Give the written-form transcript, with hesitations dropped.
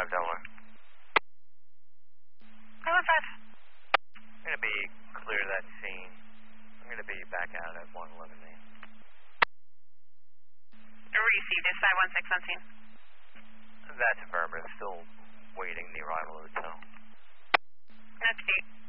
Delaware. Who was that? I'm going to be clear of that scene. I'm going to be back out at 111 Main. Received this I-16 on scene. That's affirmative. Still waiting the arrival of the tow. That's 8.